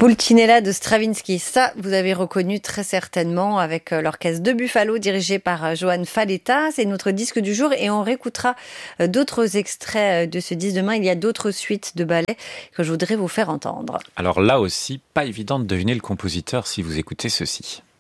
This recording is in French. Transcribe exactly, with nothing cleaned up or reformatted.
Pulcinella de Stravinsky, ça vous avez reconnu très certainement avec l'orchestre de Buffalo dirigé par Johan Falletta. C'est notre disque du jour et on réécoutera d'autres extraits de ce disque demain. Il y a d'autres suites de ballets que je voudrais vous faire entendre. Alors là aussi, pas évident de deviner le compositeur si vous écoutez ceci.